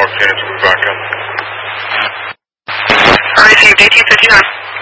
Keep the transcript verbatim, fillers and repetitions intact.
Mark Phoenix, we'll be back in. I received eighteen fifty-nine.